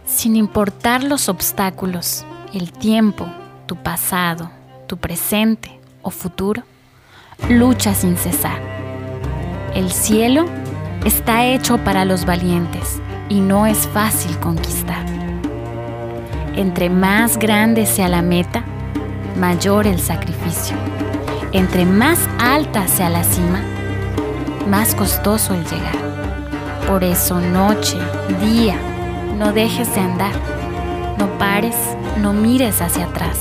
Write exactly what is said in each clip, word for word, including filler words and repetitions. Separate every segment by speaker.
Speaker 1: Sin importar los obstáculos, el tiempo, tu pasado, tu presente o futuro, lucha sin cesar. El cielo está hecho para los valientes y no es fácil conquistar. Entre más grande sea la meta, mayor el sacrificio. Entre más alta sea la cima, más costoso el llegar. Por eso noche, día, no dejes de andar, no pares, no mires hacia atrás.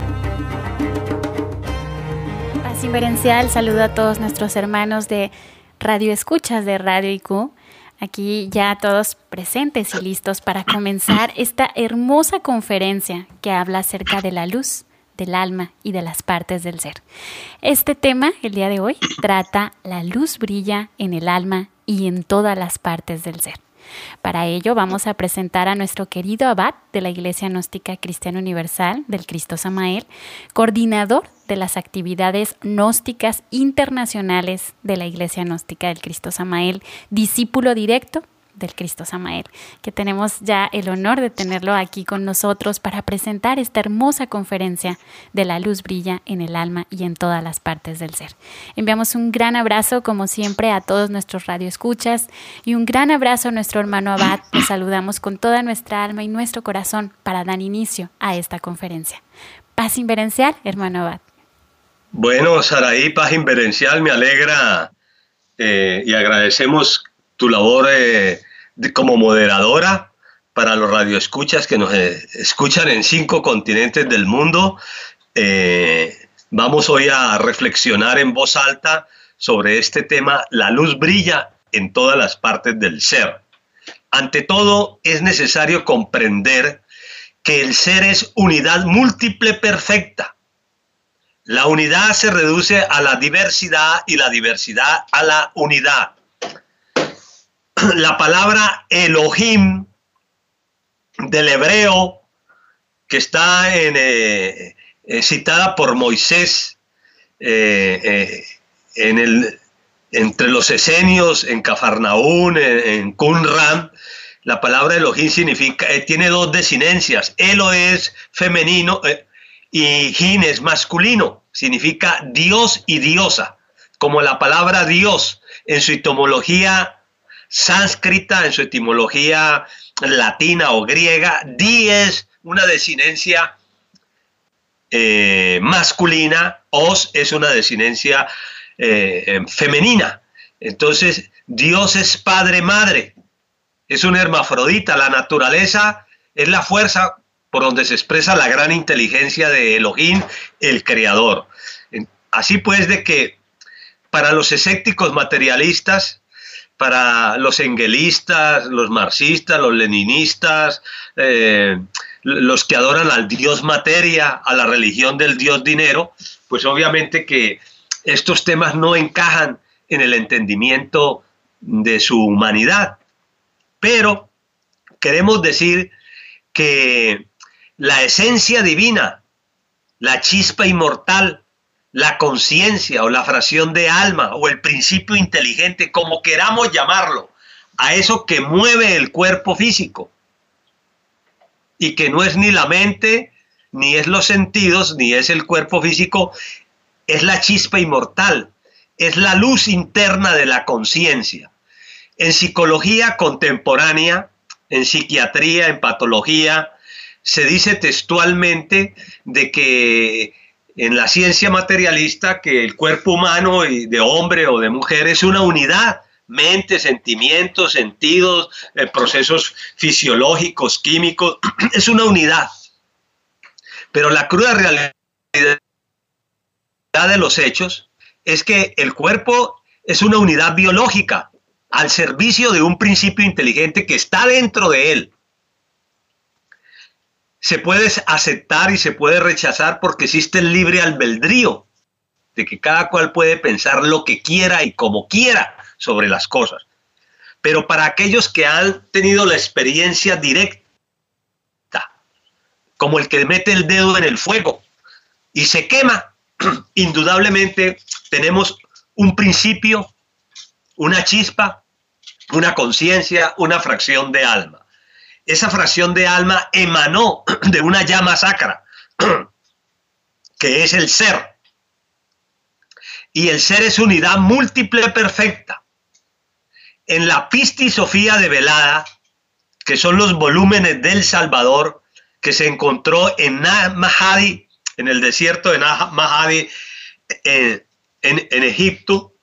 Speaker 1: Paz Inverencial, saludo a todos nuestros hermanos de Radio Escuchas de Radio I Q. Aquí ya todos presentes y listos para comenzar esta hermosa conferencia que habla acerca de la luz, del alma y de las partes del ser. Este tema, el día de hoy, trata la luz brilla en el alma y en todas las partes del ser. Para ello vamos a presentar a nuestro querido abad de la Iglesia Gnóstica Cristiana Universal del Cristo Samael, coordinador de las actividades gnósticas internacionales de la Iglesia Gnóstica del Cristo Samael, discípulo directo del Cristo Samael, que tenemos ya el honor de tenerlo aquí con nosotros para presentar esta hermosa conferencia de la luz brilla en el alma y en todas las partes del ser. Enviamos un gran abrazo, como siempre, a todos nuestros radioescuchas y un gran abrazo a nuestro hermano abad. Los saludamos con toda nuestra alma y nuestro corazón para dar inicio a esta conferencia. Paz Inverencial, hermano abad.
Speaker 2: Bueno, Saraí, Paz Inverencial, me alegra eh, y agradecemos tu labor eh, de, como moderadora para los radioescuchas que nos eh, escuchan en cinco continentes del mundo. Eh, vamos hoy a reflexionar en voz alta sobre este tema: la luz brilla en todas las partes del ser. Ante todo, es necesario comprender que el ser es unidad múltiple perfecta. La unidad se reduce a la diversidad y la diversidad a la unidad. La palabra Elohim del hebreo, que está en, eh, eh, citada por Moisés eh, eh, en el, entre los esenios, en Cafarnaún, en, en Qumran, la palabra Elohim significa, eh, tiene dos desinencias. Elo es femenino eh, y Hin es masculino, significa Dios y diosa, como la palabra Dios en su etimología sánscrita, en su etimología latina o griega. Di es una desinencia eh, masculina, os es una desinencia eh, femenina. Entonces, Dios es padre, madre, es un hermafrodita. La naturaleza es la fuerza por donde se expresa la gran inteligencia de Elohim, el creador. Así pues, de que para los escépticos materialistas, para los engelistas, los marxistas, los leninistas, eh, los que adoran al Dios materia, a la religión del Dios dinero, pues obviamente que estos temas no encajan en el entendimiento de su humanidad. Pero queremos decir que la esencia divina, la chispa inmortal, la conciencia o la fracción de alma o el principio inteligente, como queramos llamarlo, a eso que mueve el cuerpo físico y que no es ni la mente, ni es los sentidos, ni es el cuerpo físico, es la chispa inmortal, es la luz interna de la conciencia. En psicología contemporánea, en psiquiatría, en patología, se dice textualmente de que en la ciencia materialista que el cuerpo humano y de hombre o de mujer es una unidad: mente, sentimientos, sentidos, eh, procesos fisiológicos, químicos, es una unidad. Pero la cruda realidad de los hechos es que el cuerpo es una unidad biológica al servicio de un principio inteligente que está dentro de él. Se puede aceptar y se puede rechazar porque existe el libre albedrío, de que cada cual puede pensar lo que quiera y como quiera sobre las cosas. Pero para aquellos que han tenido la experiencia directa, como el que mete el dedo en el fuego y se quema, indudablemente tenemos un principio, una chispa, una conciencia, una fracción de alma. esa fracción de alma emanó de una llama sacra, que es el ser. Y el ser es unidad múltiple perfecta. En la pistisofía develada, que son los volúmenes del Salvador, que se encontró en Nag Hammadi, en el desierto de Nag Hammadi, en, en, en Egipto,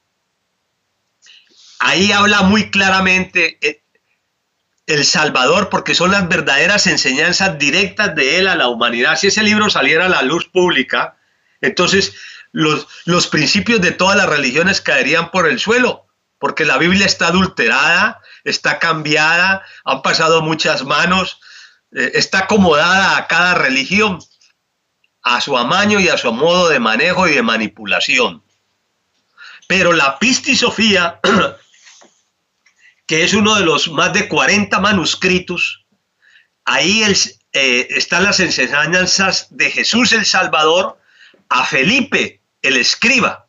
Speaker 2: ahí habla muy claramente el Salvador, porque son las verdaderas enseñanzas directas de él a la humanidad. Si ese libro saliera a la luz pública, entonces los, los principios de todas las religiones caerían por el suelo, porque la Biblia está adulterada, está cambiada, han pasado muchas manos, eh, está acomodada a cada religión, a su amaño y a su modo de manejo y de manipulación. Pero la pistisofía, que es uno de los más de cuarenta manuscritos, ahí el, eh, están las enseñanzas de Jesús el Salvador a Felipe el escriba,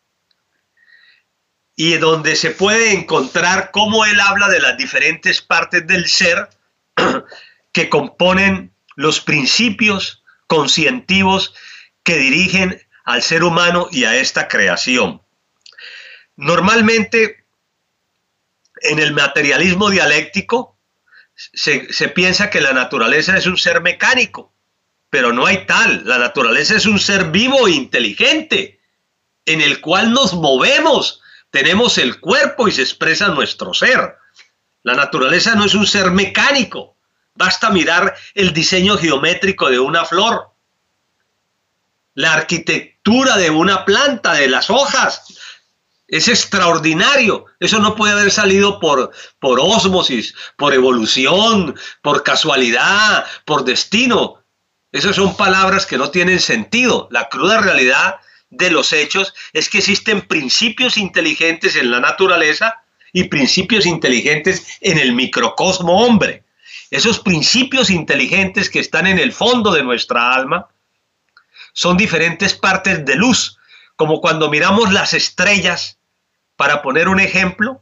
Speaker 2: y donde se puede encontrar cómo él habla de las diferentes partes del ser que componen los principios conscientivos que dirigen al ser humano y a esta creación. Normalmente, en el materialismo dialéctico, se, se piensa que la naturaleza es un ser mecánico, pero no hay tal. La naturaleza es un ser vivo e inteligente, en el cual nos movemos, tenemos el cuerpo y se expresa nuestro ser. La naturaleza no es un ser mecánico. Basta mirar el diseño geométrico de una flor, la arquitectura de una planta, de las hojas. Es extraordinario. Eso no puede haber salido por, por ósmosis, por evolución, por casualidad, por destino. Esas son palabras que no tienen sentido. La cruda realidad de los hechos es que existen principios inteligentes en la naturaleza y principios inteligentes en el microcosmo hombre. Esos principios inteligentes que están en el fondo de nuestra alma son diferentes partes de luz, como cuando miramos las estrellas, para poner un ejemplo,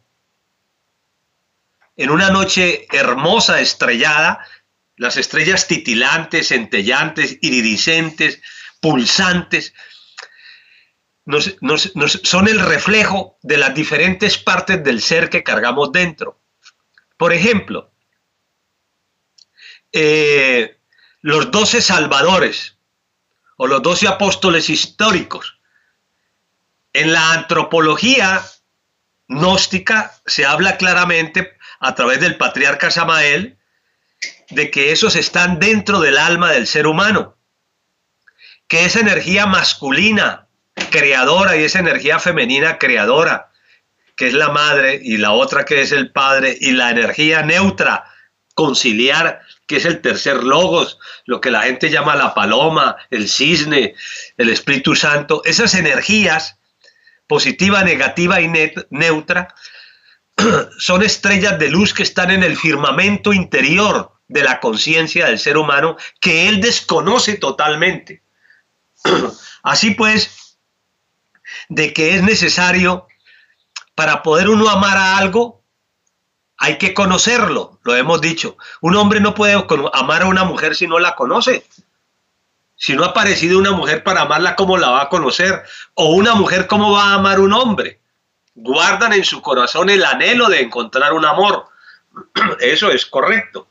Speaker 2: en una noche hermosa estrellada, las estrellas titilantes, centellantes, iridiscentes, pulsantes, nos, nos, nos, son el reflejo de las diferentes partes del ser que cargamos dentro. Por ejemplo, eh, los doce salvadores o los doce apóstoles históricos. En la antropología gnóstica se habla claramente a través del patriarca Samael de que esos están dentro del alma del ser humano, que esa energía masculina creadora y esa energía femenina creadora, que es la madre, y la otra que es el padre, y la energía neutra conciliar, que es el tercer logos, lo que la gente llama la paloma, el cisne, el Espíritu Santo, esas energías positiva, negativa y net, neutra, son estrellas de luz que están en el firmamento interior de la conciencia del ser humano, que él desconoce totalmente. Así pues, de que es necesario, para poder uno amar a algo, hay que conocerlo, lo hemos dicho. Un hombre no puede amar a una mujer si no la conoce. Si no ha aparecido una mujer para amarla, ¿cómo la va a conocer? O una mujer, ¿cómo va a amar un hombre? Guardan en su corazón el anhelo de encontrar un amor. Eso es correcto.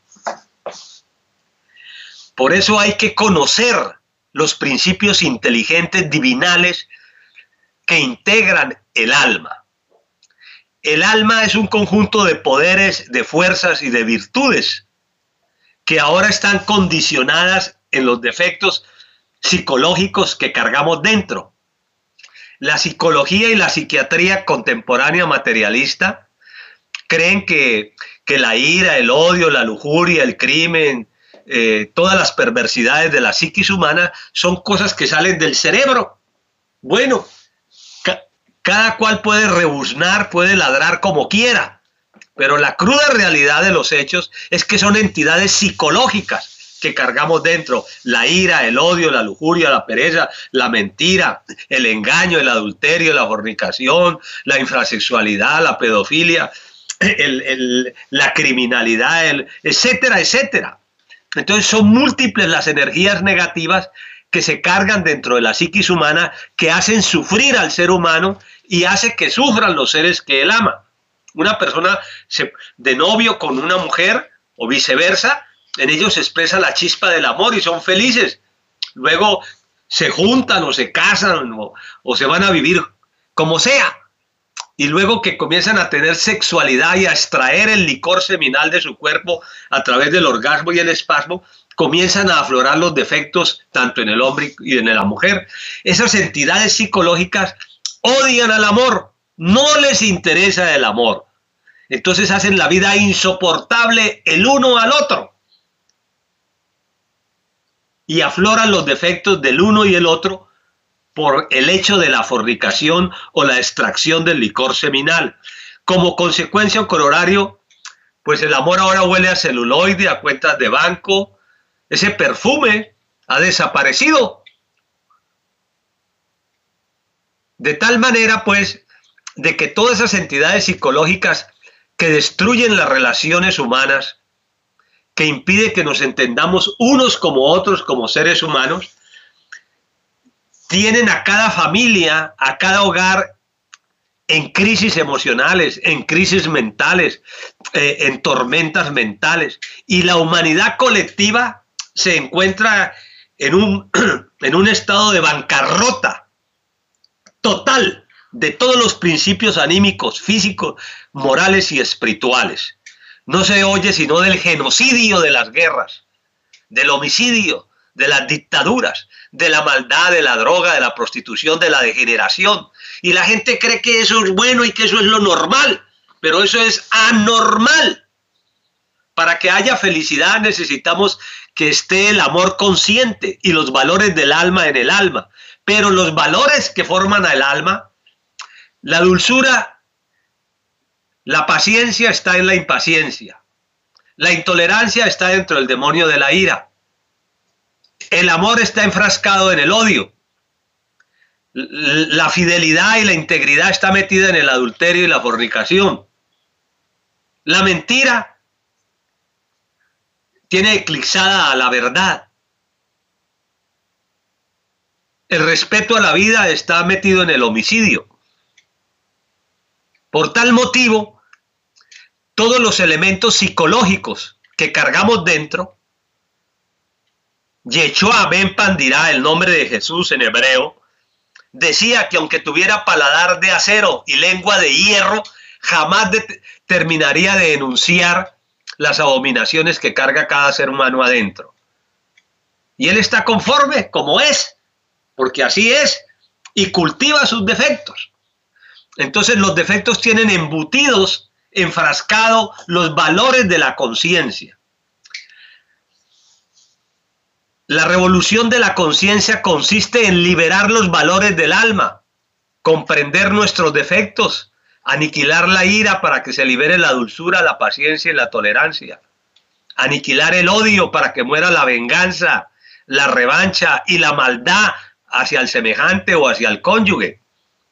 Speaker 2: Por eso hay que conocer los principios inteligentes divinales que integran el alma. El alma es un conjunto de poderes, de fuerzas y de virtudes que ahora están condicionadas en los defectos psicológicos que cargamos dentro. La psicología y la psiquiatría contemporánea materialista creen que, que la ira, el odio, la lujuria, el crimen, eh, todas las perversidades de la psiquis humana son cosas que salen del cerebro. Bueno, ca cada cual puede rebuznar, puede ladrar como quiera, pero la cruda realidad de los hechos es que son entidades psicológicas que cargamos dentro. La ira, el odio, la lujuria, la pereza, la mentira, el engaño, el adulterio, la fornicación, la infrasexualidad, la pedofilia. el, el, la criminalidad, el, etcétera, etcétera. Entonces son múltiples las energías negativas que se cargan dentro de la psiquis humana, que hacen sufrir al ser humano y hace que sufran los seres que él ama. Una persona se, de novio con una mujer o viceversa, en ellos se expresa la chispa del amor y son felices. Luego se juntan o se casan o, o se van a vivir como sea. Y luego que comienzan a tener sexualidad y a extraer el licor seminal de su cuerpo a través del orgasmo y el espasmo, comienzan a aflorar los defectos tanto en el hombre y en la mujer. Esas entidades psicológicas odian al amor, no les interesa el amor. Entonces hacen la vida insoportable el uno al otro. Y afloran los defectos del uno y el otro por el hecho de la fornicación o la extracción del licor seminal. Como consecuencia o corolario, pues el amor ahora huele a celuloide, a cuentas de banco. Ese perfume ha desaparecido. De tal manera, pues, de que todas esas entidades psicológicas que destruyen las relaciones humanas, que impide que nos entendamos unos como otros como seres humanos, tienen a cada familia, a cada hogar en crisis emocionales, en crisis mentales, eh, en tormentas mentales. Y la humanidad colectiva se encuentra en un, en un estado de bancarrota total de todos los principios anímicos, físicos, morales y espirituales. No se oye sino del genocidio de las guerras, del homicidio, de las dictaduras, de la maldad, de la droga, de la prostitución, de la degeneración. Y la gente cree que eso es bueno y que eso es lo normal, pero eso es anormal. Para que haya felicidad necesitamos que esté el amor consciente y los valores del alma en el alma. Pero los valores que forman al alma, la dulzura, la paciencia está en la impaciencia. La intolerancia está dentro del demonio de la ira. El amor está enfrascado en el odio. La fidelidad y la integridad está metida en el adulterio y la fornicación. La mentira tiene eclipsada a la verdad. El respeto a la vida está metido en el homicidio. Por tal motivo, todos los elementos psicológicos que cargamos dentro, Yeshua Ben Pandirá, el nombre de Jesús en hebreo, decía que aunque tuviera paladar de acero y lengua de hierro, jamás de, terminaría de enunciar las abominaciones que carga cada ser humano adentro. Y él está conforme como es, porque así es, y cultiva sus defectos. Entonces los defectos tienen embutidos, enfrascados los valores de la conciencia. La revolución de la conciencia consiste en liberar los valores del alma, comprender nuestros defectos, aniquilar la ira para que se libere la dulzura, la paciencia y la tolerancia, aniquilar el odio para que muera la venganza, la revancha y la maldad hacia el semejante o hacia el cónyuge.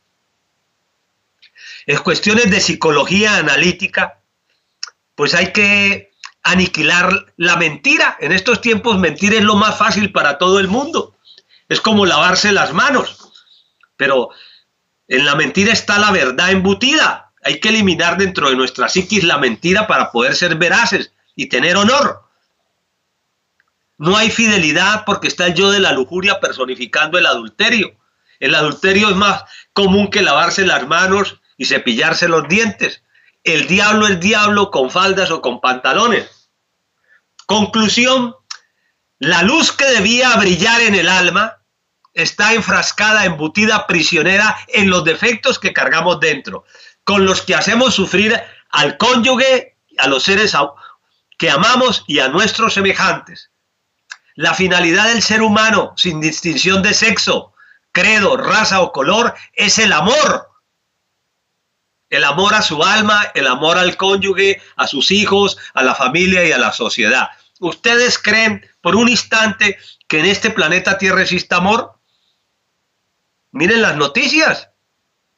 Speaker 2: En cuestiones de psicología analítica, pues hay que aniquilar la mentira. En estos tiempos mentir es lo más fácil para todo el mundo. Es como lavarse las manos. Pero en la mentira está la verdad embutida. Hay que eliminar dentro de nuestra psiquis la mentira para poder ser veraces y tener honor. No hay fidelidad porque está el yo de la lujuria personificando el adulterio. El adulterio es más común que lavarse las manos y cepillarse los dientes. El diablo es diablo con faldas o con pantalones. Conclusión, la luz que debía brillar en el alma está enfrascada, embutida, prisionera en los defectos que cargamos dentro, con los que hacemos sufrir al cónyuge, a los seres que amamos y a nuestros semejantes. La finalidad del ser humano, sin distinción de sexo, credo, raza o color, es el amor. El amor a su alma, el amor al cónyuge, a sus hijos, a la familia y a la sociedad. ¿Ustedes creen por un instante que en este planeta Tierra existe amor? Miren las noticias.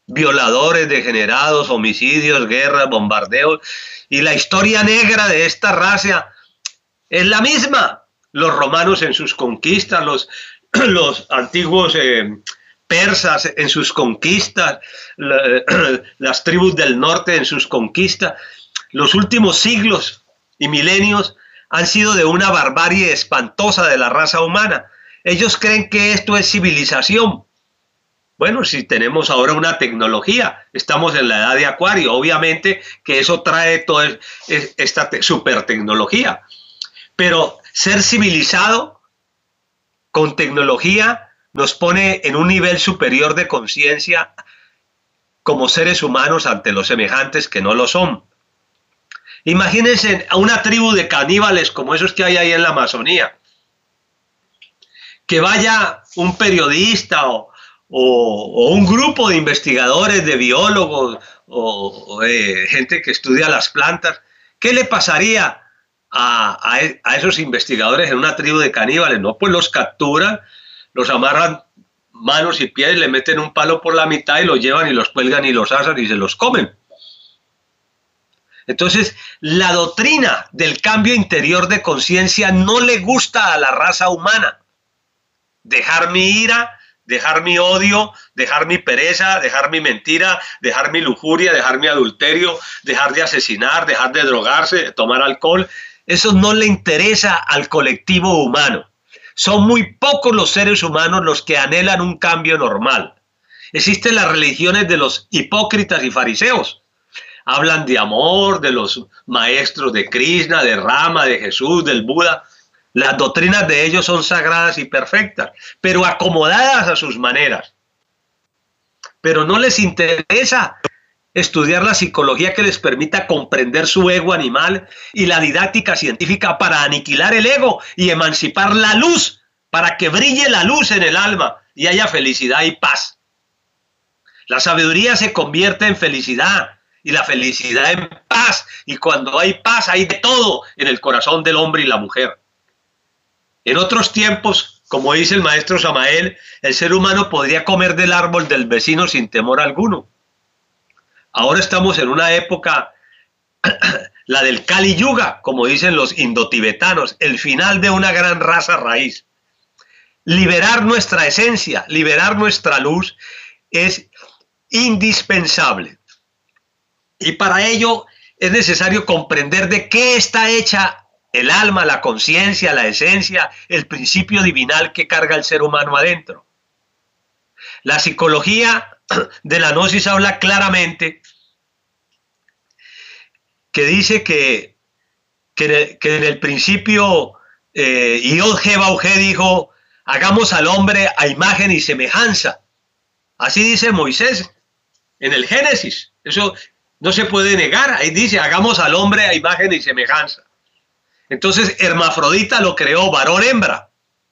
Speaker 2: violadores, degenerados, homicidios, guerras, bombardeos. Y la historia negra de esta raza es la misma. Los romanos en sus conquistas, los, los antiguos eh, persas en sus conquistas, la, las tribus del norte en sus conquistas. Los últimos siglos y milenios han sido de una barbarie espantosa de la raza humana. Ellos creen que esto es civilización. Bueno, si tenemos ahora una tecnología, estamos en la edad de Acuario, obviamente que eso trae toda esta super tecnología. Pero ser civilizado con tecnología nos pone en un nivel superior de conciencia como seres humanos ante los semejantes que no lo son. Imagínense a una tribu de caníbales como esos que hay ahí en la Amazonía. Que vaya un periodista o, o, o un grupo de investigadores, de biólogos o, o de gente que estudia las plantas. ¿Qué le pasaría a, a, a esos investigadores en una tribu de caníbales? No, pues los capturan, los amarran manos y pies, le meten un palo por la mitad y los llevan y los cuelgan y los asan y se los comen. Entonces, la doctrina del cambio interior de conciencia no le gusta a la raza humana. Dejar mi ira, dejar mi odio, dejar mi pereza, dejar mi mentira, dejar mi lujuria, dejar mi adulterio, dejar de asesinar, dejar de drogarse, de tomar alcohol. Eso no le interesa al colectivo humano. Son muy pocos los seres humanos los que anhelan un cambio normal. Existen las religiones de los hipócritas y fariseos. Hablan de amor, de los maestros de Krishna, de Rama, de Jesús, del Buda. Las doctrinas de ellos son sagradas y perfectas, pero acomodadas a sus maneras. Pero no les interesa estudiar la psicología que les permita comprender su ego animal y la didáctica científica para aniquilar el ego y emancipar la luz, para que brille la luz en el alma y haya felicidad y paz. La sabiduría se convierte en felicidad y la felicidad en paz, y cuando hay paz hay de todo en el corazón del hombre y la mujer. En otros tiempos, como dice el maestro Samael, el ser humano podría comer del árbol del vecino sin temor alguno. Ahora estamos en una época, la del Kali Yuga, como dicen los indotibetanos, el final de una gran raza raíz. Liberar nuestra esencia, liberar nuestra luz es indispensable. Y para ello es necesario comprender de qué está hecha el alma, la conciencia, la esencia, el principio divinal que carga el ser humano adentro. La psicología de la gnosis habla claramente que dice que, que, en, el, que en el principio eh, Yod-Heh-Vau-Heh dijo, hagamos al hombre a imagen y semejanza. Así dice Moisés en el Génesis. Eso no se puede negar. Ahí dice, hagamos al hombre a imagen y semejanza. Entonces, hermafrodita lo creó varón-hembra.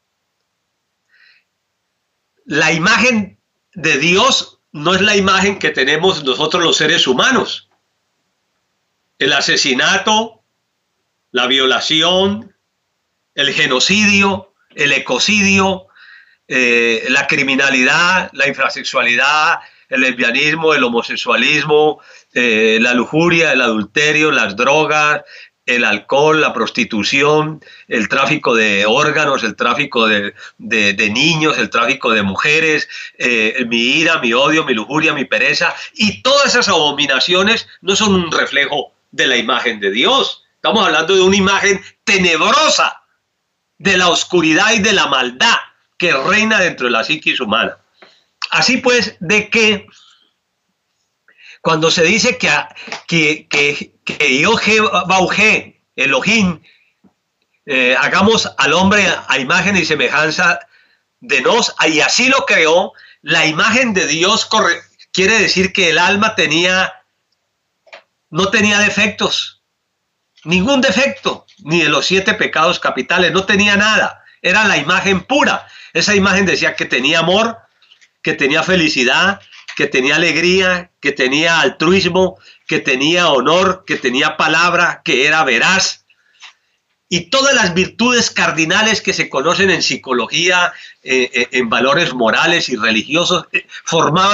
Speaker 2: La imagen de Dios no es la imagen que tenemos nosotros los seres humanos. El asesinato, la violación, el genocidio, el ecocidio, eh, la criminalidad, la infrasexualidad, el lesbianismo, el homosexualismo, eh, la lujuria, el adulterio, las drogas, el alcohol, la prostitución, el tráfico de órganos, el tráfico de, de, de niños, el tráfico de mujeres, eh, mi ira, mi odio, mi lujuria, mi pereza, y todas esas abominaciones no son un reflejo de la imagen de Dios. Estamos hablando de una imagen tenebrosa de la oscuridad y de la maldad que reina dentro de la psiquis humana. Así pues, de que cuando se dice que, que, que, que Yod-Heh-Vau-Heh, Elohim, eh, hagamos al hombre a imagen y semejanza de nos, y así lo creó, la imagen de Dios corre, quiere decir que el alma tenía, no tenía defectos, ningún defecto, ni de los siete pecados capitales, no tenía nada, era la imagen pura. Esa imagen decía que tenía amor, que tenía felicidad, que tenía alegría, que tenía altruismo, que tenía honor, que tenía palabra, que era veraz. Y todas las virtudes cardinales que se conocen en psicología, eh, en valores morales y religiosos, eh, formaban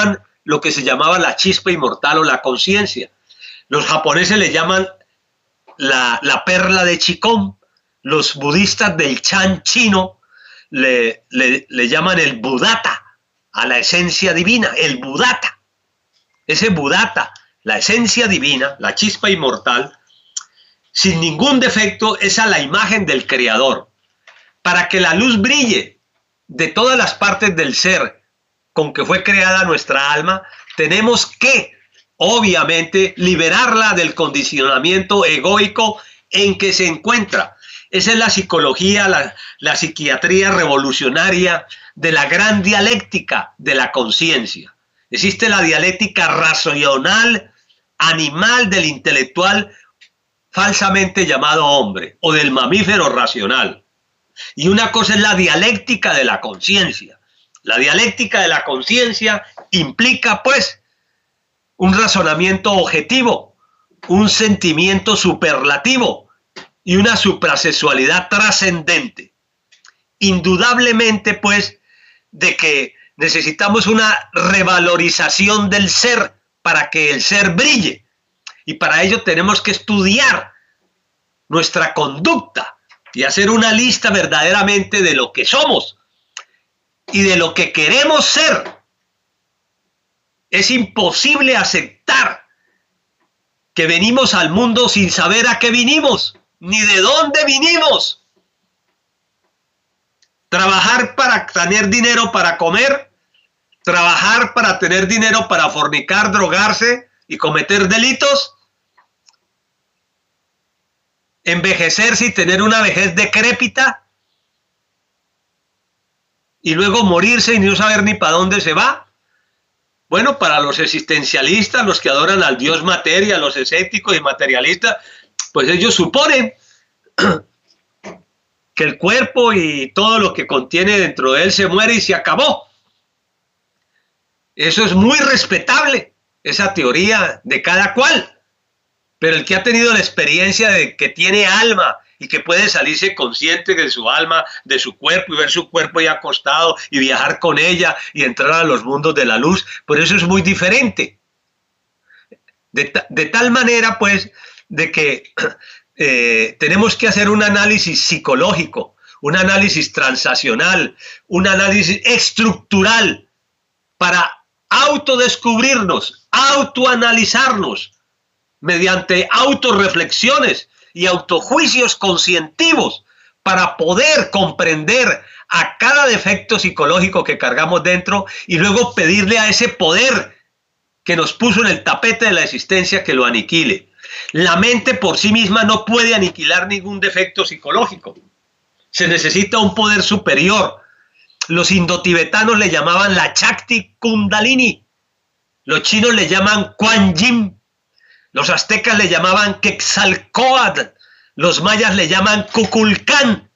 Speaker 2: lo que se llamaba la chispa inmortal o la conciencia. Los japoneses le llaman la, la perla de Chikón, los budistas del Chan chino le, le, le llaman el Buddhata, a la esencia divina, el Buddhata. Ese Buddhata, la esencia divina, la chispa inmortal, sin ningún defecto, es a la imagen del Creador. Para que la luz brille de todas las partes del ser con que fue creada nuestra alma, tenemos que, obviamente, liberarla del condicionamiento egoico en que se encuentra. Esa es la psicología, la, la psiquiatría revolucionaria de la gran dialéctica de la conciencia. Existe la dialéctica racional, animal del intelectual falsamente llamado hombre, o del mamífero racional. Y una cosa es la dialéctica de la conciencia. La dialéctica de la conciencia implica, pues, un razonamiento objetivo, un sentimiento superlativo y una suprasexualidad trascendente. Indudablemente, pues, de que necesitamos una revalorización del ser para que el ser brille. Y para ello tenemos que estudiar nuestra conducta y hacer una lista verdaderamente de lo que somos y de lo que queremos ser. Es imposible aceptar que venimos al mundo sin saber a qué vinimos, ni de dónde vinimos. Trabajar para tener dinero para comer, trabajar para tener dinero para fornicar, drogarse y cometer delitos, envejecerse y tener una vejez decrépita, y luego morirse y no saber ni para dónde se va. Bueno, para los existencialistas, los que adoran al Dios materia, los escépticos y materialistas, pues ellos suponen que el cuerpo y todo lo que contiene dentro de él se muere y se acabó. Eso es muy respetable, esa teoría de cada cual. Pero el que ha tenido la experiencia de que tiene alma y que puede salirse consciente de su alma, de su cuerpo, y ver su cuerpo ya acostado y viajar con ella y entrar a los mundos de la luz, por eso es muy diferente. De, ta de tal manera, pues, de que eh, tenemos que hacer un análisis psicológico, un análisis transaccional, un análisis estructural para autodescubrirnos, autoanalizarnos mediante autorreflexiones y autojuicios conscientivos para poder comprender a cada defecto psicológico que cargamos dentro y luego pedirle a ese poder que nos puso en el tapete de la existencia que lo aniquile. La mente por sí misma no puede aniquilar ningún defecto psicológico. Se necesita un poder superior. Los indotibetanos le llamaban la Chakti Kundalini. Los chinos le llaman Quan Yin. Los aztecas le llamaban Quetzalcóatl, los mayas le llaman Kukulcán.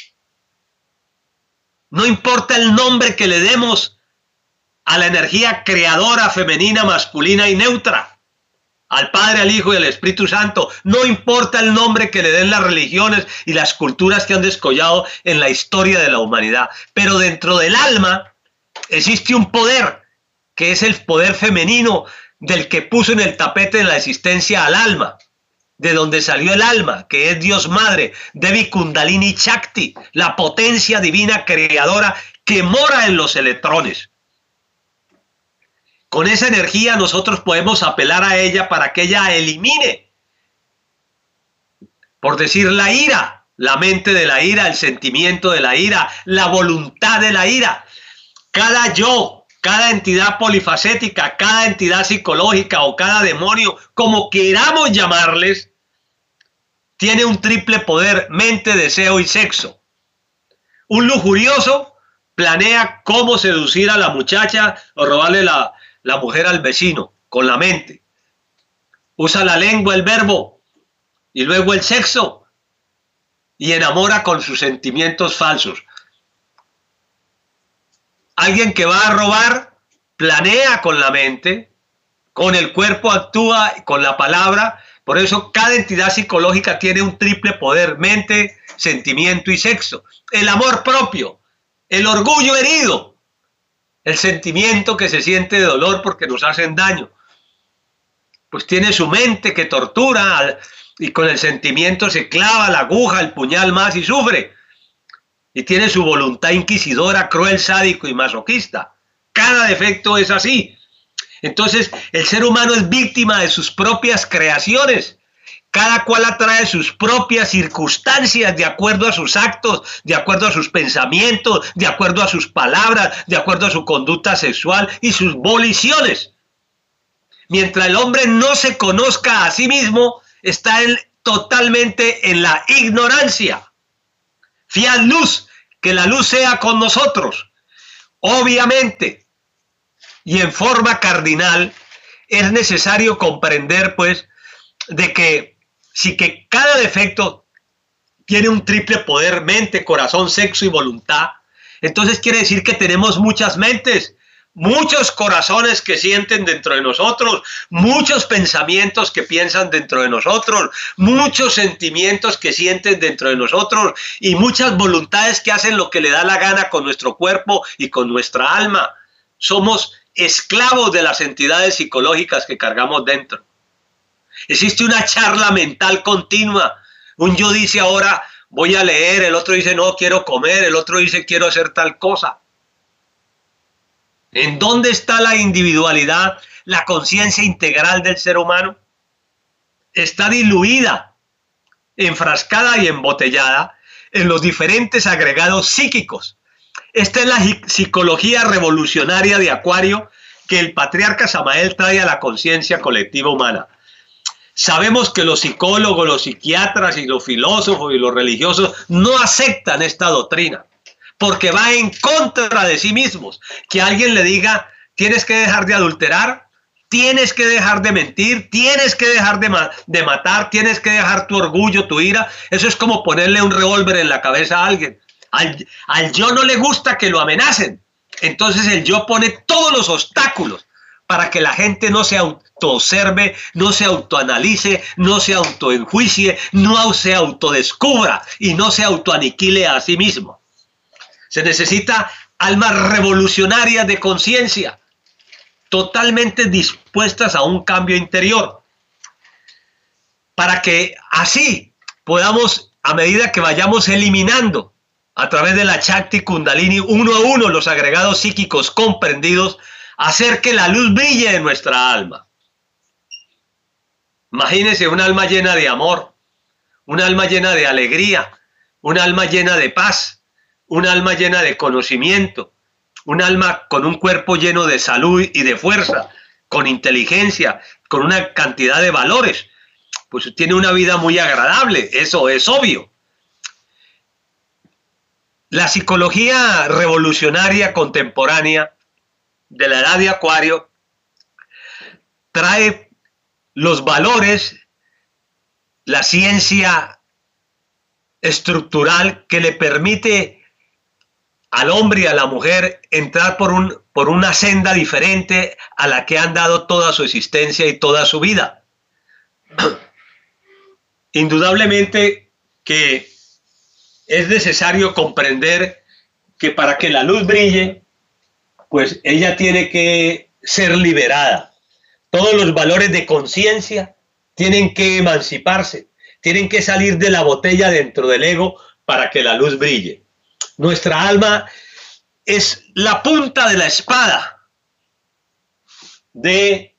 Speaker 2: No importa el nombre que le demos a la energía creadora, femenina, masculina y neutra, al Padre, al Hijo y al Espíritu Santo, no importa el nombre que le den las religiones y las culturas que han descollado en la historia de la humanidad, pero dentro del alma existe un poder, que es el poder femenino, del que puso en el tapete de la existencia al alma, de donde salió el alma, que es Dios Madre, Devi Kundalini Chakti, la potencia divina creadora que mora en los electrones. Con esa energía nosotros podemos apelar a ella para que ella elimine, por decir, la ira, la mente de la ira, el sentimiento de la ira, la voluntad de la ira. Cada yo, cada entidad polifacética, cada entidad psicológica o cada demonio, como queramos llamarles, tiene un triple poder: mente, deseo y sexo. Un lujurioso planea cómo seducir a la muchacha o robarle la, la mujer al vecino con la mente. Usa la lengua, el verbo, y luego el sexo, y enamora con sus sentimientos falsos. Alguien que va a robar planea con la mente, con el cuerpo actúa, con la palabra. Por eso cada entidad psicológica tiene un triple poder: mente, sentimiento y sexo. El amor propio, el orgullo herido, El sentimiento que se siente de dolor porque nos hacen daño. Pues tiene su mente que tortura y con el sentimiento se clava la aguja, el puñal más y sufre. Y tiene su voluntad inquisidora, cruel, sádico y masoquista. Cada defecto es así. Entonces, el ser humano es víctima de sus propias creaciones. Cada cual atrae sus propias circunstancias de acuerdo a sus actos, de acuerdo a sus pensamientos, de acuerdo a sus palabras, de acuerdo a su conducta sexual y sus voliciones. Mientras el hombre no se conozca a sí mismo, está él totalmente en la ignorancia. Fiad luz, que la luz sea con nosotros. Obviamente, y en forma cardinal, es necesario comprender, pues, de que si que cada defecto tiene un triple poder, mente, corazón, sexo y voluntad, entonces quiere decir que tenemos muchas mentes, muchos corazones que sienten dentro de nosotros, muchos pensamientos que piensan dentro de nosotros, muchos sentimientos que sienten dentro de nosotros y muchas voluntades que hacen lo que le da la gana con nuestro cuerpo y con nuestra alma. Somos esclavos de las entidades psicológicas que cargamos dentro. Existe una charla mental continua. Un yo dice ahora voy a leer, el otro dice no quiero comer, el otro dice quiero hacer tal cosa. ¿En dónde está la individualidad, la conciencia integral del ser humano? Está diluida, enfrascada y embotellada en los diferentes agregados psíquicos. Esta es la psicología revolucionaria de Acuario que el patriarca Samael trae a la conciencia colectiva humana. Sabemos que los psicólogos, los psiquiatras y los filósofos y los religiosos no aceptan esta doctrina porque va en contra de sí mismos. Que alguien le diga, tienes que dejar de adulterar, tienes que dejar de mentir, tienes que dejar de, ma de matar, tienes que dejar tu orgullo, tu ira. Eso es como ponerle un revólver en la cabeza a alguien. Al, al yo no le gusta que lo amenacen. Entonces el yo pone todos los obstáculos para que la gente no se autoobserve, no se autoanalice, no se autoenjuicie, no se autodescubra y no se autoaniquile a sí mismo. Se necesita almas revolucionarias de conciencia, totalmente dispuestas a un cambio interior, para que así podamos, a medida que vayamos eliminando a través de la Shakti Kundalini uno a uno los agregados psíquicos comprendidos, hacer que la luz brille en nuestra alma. Imagínense un alma llena de amor, un alma llena de alegría, un alma llena de paz, un alma llena de conocimiento, un alma con un cuerpo lleno de salud y de fuerza, con inteligencia, con una cantidad de valores. Pues tiene una vida muy agradable, eso es obvio. La psicología revolucionaria contemporánea de la edad de Acuario trae los valores, la ciencia estructural que le permite al hombre y a la mujer entrar por, un, por una senda diferente a la que han dado toda su existencia y toda su vida. Indudablemente que es necesario comprender que para que la luz brille, pues ella tiene que ser liberada. Todos los valores de conciencia tienen que emanciparse, tienen que salir de la botella dentro del ego para que la luz brille. Nuestra alma es la punta de la espada de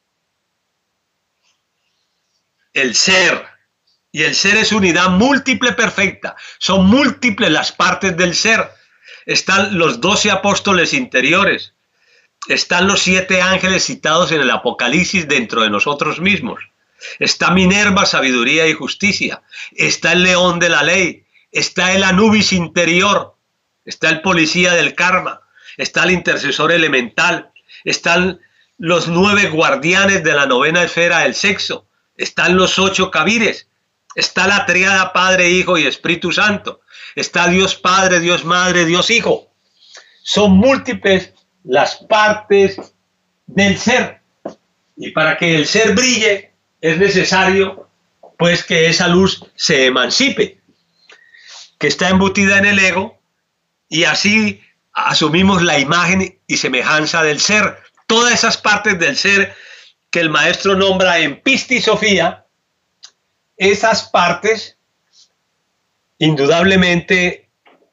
Speaker 2: el ser. Y el ser es unidad múltiple perfecta. Son múltiples las partes del ser. Están los doce apóstoles interiores. Están los siete ángeles citados en el Apocalipsis dentro de nosotros mismos. Está Minerva, sabiduría y justicia. Está el león de la ley. Está el Anubis interior. Está el policía del karma. Está el intercesor elemental. Están los nueve guardianes de la novena esfera del sexo. Están los ocho Kabires. Está la triada Padre, Hijo y Espíritu Santo. Está Dios Padre, Dios Madre, Dios Hijo. Son múltiples las partes del ser. Y para que el ser brille es necesario pues que esa luz se emancipe, que está embutida en el ego, y así asumimos la imagen y semejanza del ser. Todas esas partes del ser que el maestro nombra en Pistisofía, esas partes indudablemente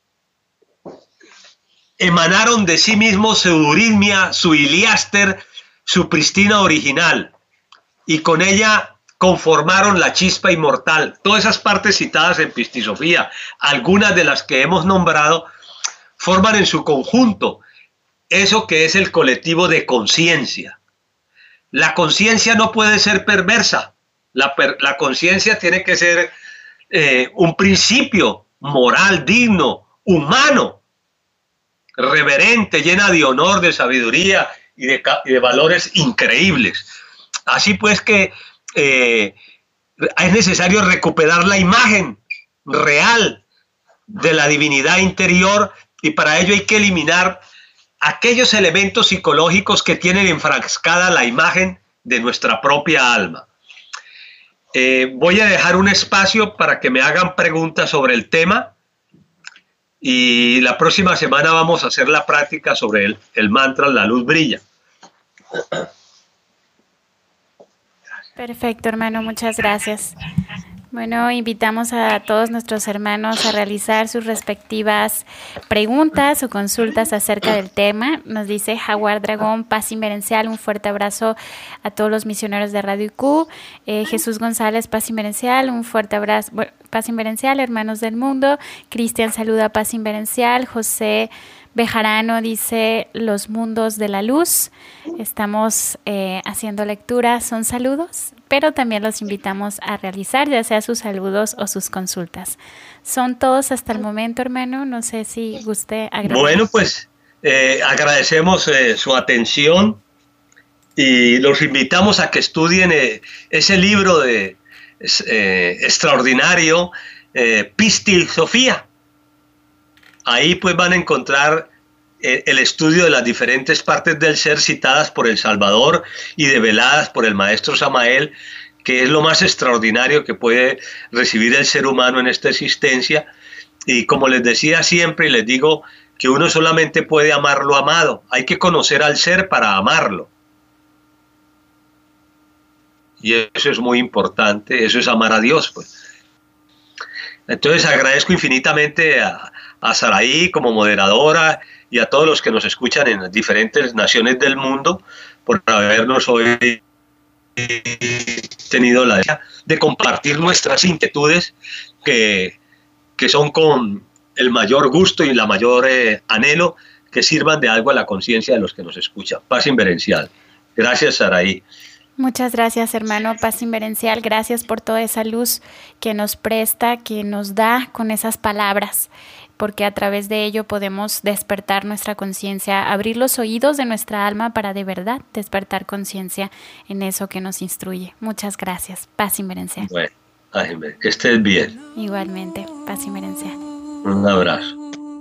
Speaker 2: emanaron de sí mismos su euritmia, su iliáster, su pristina original, y con ella conformaron la chispa inmortal. Todas esas partes citadas en Pistisofía, algunas de las que hemos nombrado, forman en su conjunto eso que es el colectivo de conciencia. La conciencia no puede ser perversa. La, per, la conciencia tiene que ser eh, un principio moral, digno, humano, reverente, llena de honor, de sabiduría y de, y de valores increíbles. Así pues que eh, es necesario recuperar la imagen real de la divinidad interior, y para ello hay que eliminar aquellos elementos psicológicos que tienen enfrascada la imagen de nuestra propia alma. Eh, voy a dejar un espacio para que me hagan preguntas sobre el tema, y la próxima semana vamos a hacer la práctica sobre el, el mantra La Luz Brilla.
Speaker 1: Perfecto, hermano, muchas gracias. Bueno, invitamos a todos nuestros hermanos a realizar sus respectivas preguntas o consultas acerca del tema. Nos dice Jaguar Dragón, paz inmerencial, un fuerte abrazo a todos los misioneros de Radio I Q. Eh, Jesús González, paz inmerencial, un fuerte abrazo, bueno, paz inmerencial, hermanos del mundo. Cristian saluda, paz inmerencial. José Bejarano dice los mundos de la luz. Estamos eh, haciendo lectura, son saludos, pero también los invitamos a realizar ya sea sus saludos o sus consultas. Son todos hasta el momento, hermano, no sé si guste agregar.
Speaker 2: Bueno, pues eh, agradecemos eh, su atención y los invitamos a que estudien eh, ese libro de eh, extraordinario, eh, Pistisofía. Ahí pues van a encontrar eh, el estudio de las diferentes partes del ser citadas por el Salvador y develadas por el maestro Samael, que es lo más extraordinario que puede recibir el ser humano en esta existencia. Y como les decía siempre, y les digo que uno solamente puede amar lo amado. Hay que conocer al ser para amarlo. Y eso es muy importante, eso es amar a Dios, pues. Entonces agradezco infinitamente a, a Saraí como moderadora y a todos los que nos escuchan en las diferentes naciones del mundo por habernos hoy tenido la idea de compartir nuestras inquietudes que, que son con el mayor gusto y la mayor eh, anhelo que sirvan de algo a la conciencia de los que nos escuchan. Paz inverencial. Gracias, Saraí.
Speaker 1: Muchas gracias, hermano, paz inverencial. Gracias por toda esa luz que nos presta, que nos da con esas palabras, porque a través de ello podemos despertar nuestra conciencia, abrir los oídos de nuestra alma para de verdad despertar conciencia en eso que nos instruye. Muchas gracias. Paz inverencial.
Speaker 2: Bueno, que estés bien.
Speaker 1: Igualmente, paz inverencial.
Speaker 2: Un abrazo.